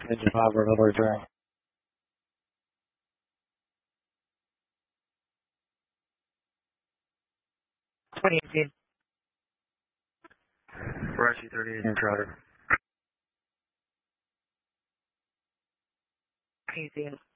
Engine 5, Rebel return. 2018. Rashi 38 in Trotter. 18.